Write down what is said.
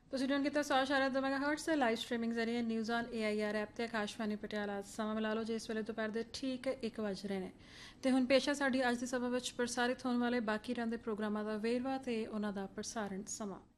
ਤੁਸੀਂ ਟਿਊਨ ਕੀਤਾ 100.2 ਮੈਗਾਹਰਟਜ਼ ਤੇ ਲਾਈਵ ਸਟ੍ਰੀਮਿੰਗ ਜ਼ਰੀਏ ਨਿਊਜ਼ ਔਨ AIR ਐਪ ਤੇ ਆਕਾਸ਼ਵਾਣੀ ਪਟਿਆਲਾ ਸਮਾਂ ਮਿਲਾ ਲਓ ਜਿਸ ਵੇਲੇ ਦੁਪਹਿਰ ਦੇ ਠੀਕ 1 ਵਜ ਰਹੇ ਨੇ। ਤੇ ਹੁਣ ਪੇਸ਼ਾ ਸਾਡੀ ਅੱਜ ਦੀ ਸਭਾ ਵਿੱਚ ਪ੍ਰਸਾਰਿਤ ਹੋਣ ਵਾਲੇ ਬਾਕੀ ਰਹਿੰਦੇ ਪ੍ਰੋਗਰਾਮਾਂ ਦਾ ਵੇਰਵਾ ਤੇ ਉਹਨਾਂ ਦਾ ਪ੍ਰਸਾਰਣ ਸਮਾਂ।